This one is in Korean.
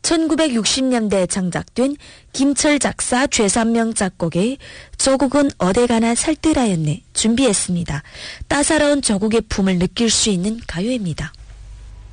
1960년대에 창작된 김철 작사 죄산명 작곡의 조국은 어디 가나 살뜰하였네 준비했습니다. 따사로운 조국의 품을 느낄 수 있는 가요입니다.